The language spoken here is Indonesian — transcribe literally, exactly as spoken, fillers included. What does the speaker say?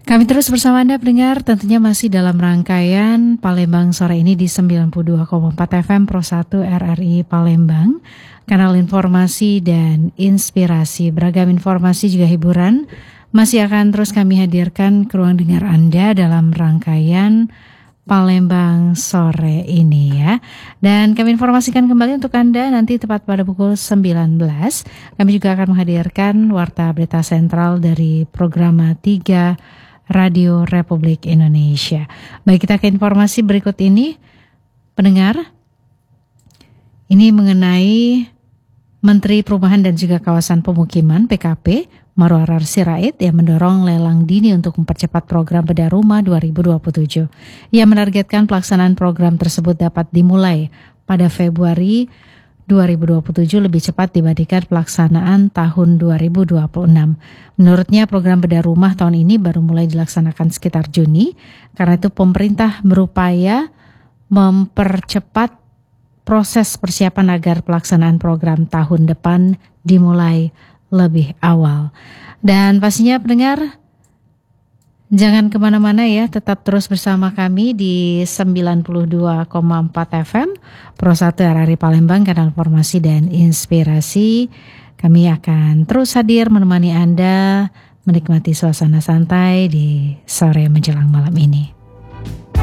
Kami terus bersama Anda pendengar, tentunya masih dalam rangkaian Palembang sore ini di sembilan puluh dua koma empat F M Pro satu R R I Palembang, kanal informasi dan inspirasi. Beragam informasi juga hiburan masih akan terus kami hadirkan ke ruang dengar Anda dalam rangkaian Palembang sore ini ya. Dan kami informasikan kembali untuk Anda nanti tepat pada pukul sembilan belas. Kami juga akan menghadirkan Warta Berita Sentral dari Programa tiga Radio Republik Indonesia. Baik, kita ke informasi berikut ini. Pendengar, ini mengenai Menteri Perumahan dan juga Kawasan Pemukiman P K P Marwarar Sirait yang mendorong lelang dini untuk mempercepat program bedah rumah dua ribu dua puluh tujuh. Ia menargetkan pelaksanaan program tersebut dapat dimulai pada Februari dua ribu dua puluh tujuh lebih cepat dibandingkan pelaksanaan tahun dua ribu dua puluh enam. Menurutnya program bedah rumah tahun ini baru mulai dilaksanakan sekitar Juni, karena itu pemerintah berupaya mempercepat proses persiapan agar pelaksanaan program tahun depan dimulai lebih awal. Dan pastinya pendengar, jangan kemana-mana ya, tetap terus bersama kami di sembilan puluh dua koma empat F M Pro satu R R I Palembang, kanal informasi dan inspirasi. Kami akan terus hadir menemani Anda menikmati suasana santai di sore menjelang malam ini.